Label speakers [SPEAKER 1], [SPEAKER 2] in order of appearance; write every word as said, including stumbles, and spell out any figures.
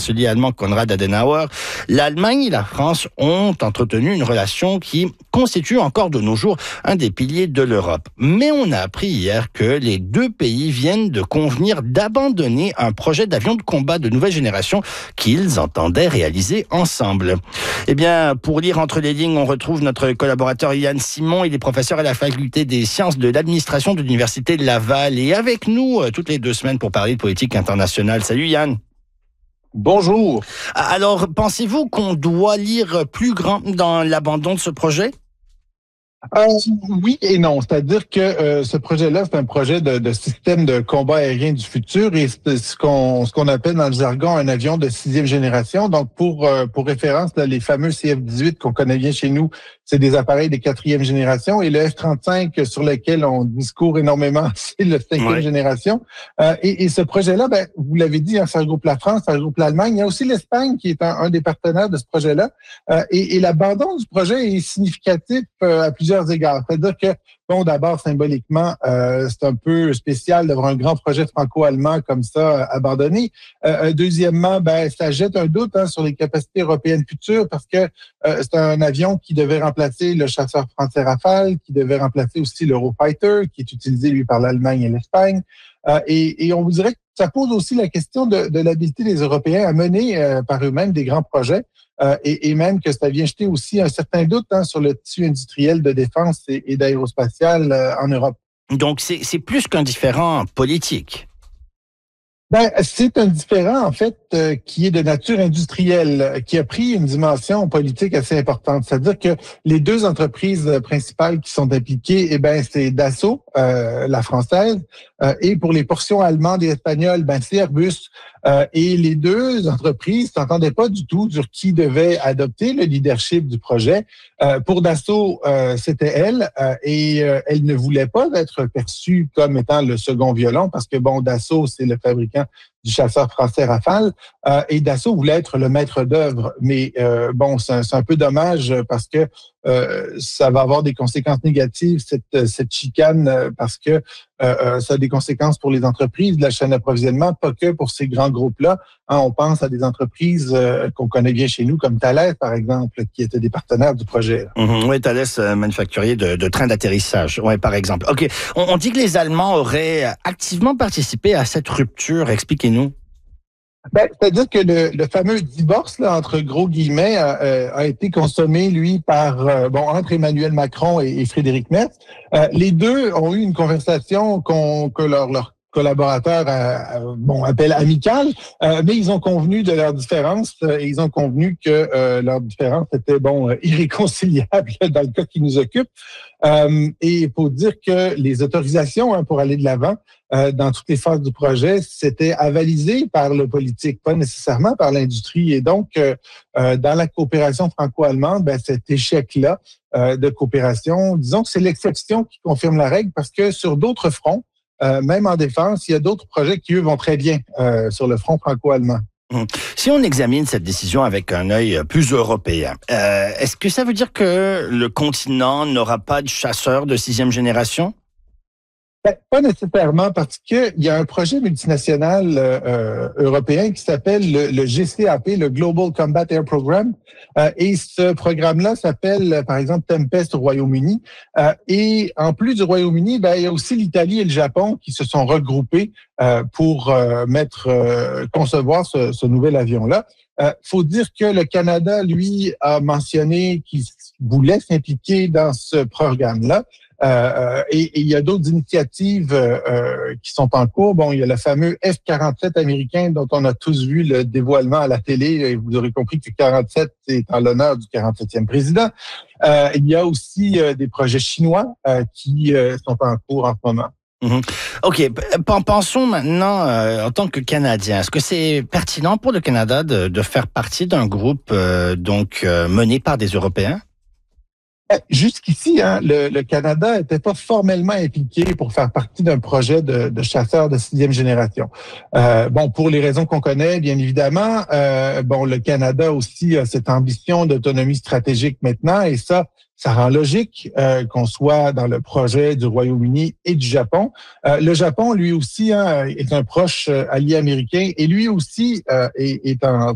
[SPEAKER 1] chancelier allemand Konrad Adenauer, l'Allemagne et la France ont entretenu une relation qui constitue encore de nos jours un des piliers de l'Europe. Mais on a appris hier que les deux pays viennent de convenir d'abandonner un projet d'avion de combat de nouvelle génération qu'ils entendaient réaliser ensemble. Eh bien, pour lire entre les lignes, on retrouve notre collaborateur Yann Simon. Il est professeur à la faculté des sciences de l'administration de l'Université de Laval et avec nous euh, toutes les deux semaines pour parler de politique internationale. Salut Yann.
[SPEAKER 2] Bonjour.
[SPEAKER 1] Alors, pensez-vous qu'on doit lire plus grand dans l'abandon de ce projet?
[SPEAKER 2] Euh, oui et non. C'est-à-dire que euh, ce projet-là, c'est un projet de, de système de combat aérien du futur et c'est ce qu'on ce qu'on appelle dans le jargon un avion de sixième génération. Donc, pour euh, pour référence, là, les fameux C F dix-huit qu'on connaît bien chez nous, c'est des appareils de quatrième génération et le F trente-cinq sur lequel on discourt énormément, c'est le cinquième ouais. génération. Euh, et, et ce projet-là, ben, vous l'avez dit, hein, ça regroupe la France, ça regroupe l'Allemagne. Il y a aussi l'Espagne qui est un, un des partenaires de ce projet-là. Euh, et, et l'abandon du projet est significatif euh, à plusieurs égards. C'est-à-dire que, bon, d'abord, symboliquement, euh, c'est un peu spécial d'avoir un grand projet franco-allemand comme ça euh, abandonné. Euh, deuxièmement, ben, ça jette un doute hein, sur les capacités européennes futures parce que euh, c'est un avion qui devait remplacer le chasseur français Rafale, qui devait remplacer aussi l'Eurofighter, qui est utilisé, lui, par l'Allemagne et l'Espagne. Euh, et, et on vous dirait que ça pose aussi la question de, de l'habileté des Européens à mener euh, par eux-mêmes des grands projets. Euh, et, et même que ça vient jeter aussi un certain doute hein, sur le tissu industriel de défense et, et d'aérospatial euh, en Europe.
[SPEAKER 1] Donc, c'est, c'est plus qu'un différend politique.
[SPEAKER 2] Ben, c'est un différend, en fait, euh, qui est de nature industrielle, qui a pris une dimension politique assez importante. C'est-à-dire que les deux entreprises principales qui sont impliquées, eh ben, c'est Dassault, euh, la française, euh, et pour les portions allemandes et espagnoles, ben, c'est Airbus. Euh, et les deux entreprises s'entendaient pas du tout sur qui devait adopter le leadership du projet. Euh, pour Dassault, euh, c'était elle, euh, et euh, elle ne voulait pas être perçue comme étant le second violon, parce que, bon, Dassault, c'est le fabricant du chasseur français Rafale, euh, et Dassault voulait être le maître d'œuvre. Mais euh, bon, c'est un, c'est un peu dommage parce que euh, ça va avoir des conséquences négatives, cette, cette chicane, parce que euh, ça a des conséquences pour les entreprises de la chaîne d'approvisionnement, pas que pour ces grands groupes-là. Hein, on pense à des entreprises euh, qu'on connaît bien chez nous, comme Thales, par exemple, qui étaient des partenaires du projet.
[SPEAKER 1] Mmh, oui, Thales, euh, manufacturier de, de trains d'atterrissage, ouais, par exemple. OK, on, on dit que les Allemands auraient activement participé à cette rupture. Expliquez-nous.
[SPEAKER 2] Ben, c'est-à-dire que le, le fameux divorce, là, entre gros guillemets, a, a été consommé, lui, par euh, bon entre Emmanuel Macron et, et Frédéric Merz. Euh, les deux ont eu une conversation qu'on, que leur, leur collaborateurs euh, bon, appellent amicale, euh, mais ils ont convenu de leurs différences euh, et ils ont convenu que euh, leurs différences étaient bon, euh, irréconciliables dans le cas qui nous occupe. Euh, et il faut dire que les autorisations hein, pour aller de l'avant euh, dans toutes les phases du projet, c'était avalisé par le politique, pas nécessairement par l'industrie. Et donc, euh, euh, dans la coopération franco-allemande, ben, cet échec-là euh, de coopération, disons que c'est l'exception qui confirme la règle parce que sur d'autres fronts, Euh, même en défense, il y a d'autres projets qui, eux, vont très bien euh, sur le front franco-allemand.
[SPEAKER 1] Si on examine cette décision avec un œil plus européen, euh, est-ce que ça veut dire que le continent n'aura pas de chasseurs de sixième génération?
[SPEAKER 2] Ben, pas nécessairement, parce qu'il y a un projet multinational euh, européen qui s'appelle le, le G C A P, le Global Combat Air Programme. Euh, et ce programme-là s'appelle, par exemple, Tempest au Royaume-Uni. Euh, et en plus du Royaume-Uni, ben, il y a aussi l'Italie et le Japon qui se sont regroupés euh, pour euh, mettre, euh, concevoir ce, ce nouvel avion-là. Il euh, faut dire que le Canada, lui, a mentionné qu'il voulait s'impliquer dans ce programme-là. Euh, et, et il y a d'autres initiatives euh, qui sont en cours. Bon, il y a le fameux F quarante-sept américain dont on a tous vu le dévoilement à la télé. Et vous aurez compris que quarante-sept est en l'honneur du quarante-septième président. Euh, il y a aussi euh, des projets chinois euh, qui euh, sont en cours en ce moment.
[SPEAKER 1] Mmh. OK. Pensons maintenant euh, en tant que Canadien. Est-ce que c'est pertinent pour le Canada de, de faire partie d'un groupe euh, donc euh, mené par des Européens?
[SPEAKER 2] Jusqu'ici, hein, le, le Canada n'était pas formellement impliqué pour faire partie d'un projet de, de chasseurs de sixième génération. Euh, bon, pour les raisons qu'on connaît, bien évidemment. Euh, bon, le Canada aussi a cette ambition d'autonomie stratégique maintenant, et ça, ça rend logique euh, qu'on soit dans le projet du Royaume-Uni et du Japon. Euh, le Japon, lui aussi, hein, est un proche allié américain, et lui aussi euh, est, est en